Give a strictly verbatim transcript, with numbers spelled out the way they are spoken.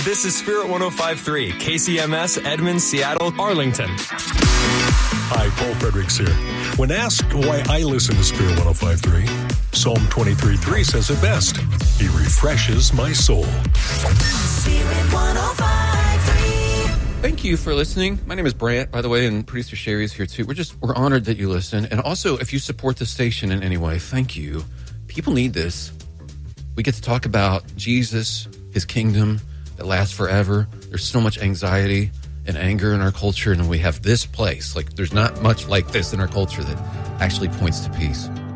This is Spirit one oh five point three, K C M S, Edmond, Seattle, Arlington. Hi, Paul Fredericks here. When asked why I listen to Spirit one oh five point three, Psalm twenty-three three says it best. He refreshes my soul. Spirit one oh five point three. Thank you for listening. My name is Brant, by the way, and producer Sherry is here too. We're just, we're honored that you listen. And also, if you support the station in any way, thank you. People need this. We get to talk about Jesus, his kingdom that lasts forever. There's so much anxiety and anger in our culture, and we have this place. Like, there's not much like this in our culture that actually points to peace.